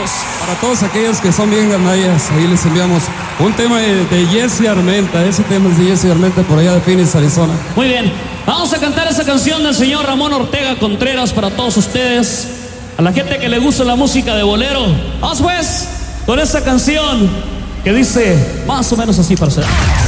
Para todos aquellos que son bien gandallas, ahí les enviamos un tema de Jesse Armenta. Ese tema es de Jesse Armenta por allá de Phoenix, Arizona. Muy bien, vamos a cantar esa canción del señor Ramón Ortega Contreras para todos ustedes, a la gente que le gusta la música de bolero. Vamos pues con esa canción que dice más o menos así, parcero.